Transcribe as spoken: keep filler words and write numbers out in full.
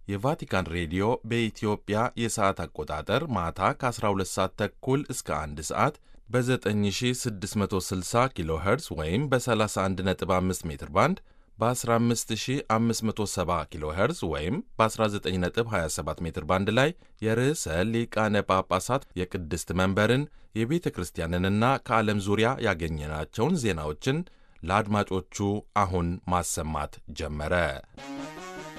የቫቲካን ሬዲዮ በኢትዮጵያ የሰዓት አቆጣጠር ማታ ከ12 ሰዓት ተኩል እስከ አንድ ሰዓት በ9660 ኪሎ ሄርዝ ወይም በ31.5 ሜትር ባንድ በ15570 ኪሎ ሄርዝ ወይም በ19.27 ሜትር ባንድ ላይ የርዕሰ ሊቃነ ጳጳሳት የቅድስት መንበርን የቤተ ክርስቲያንንና ከዓለም ዙሪያ ያገኘናቸውን ዜናዎችን ለአድማጮቹ አሁን ማሰማት ጀመረ።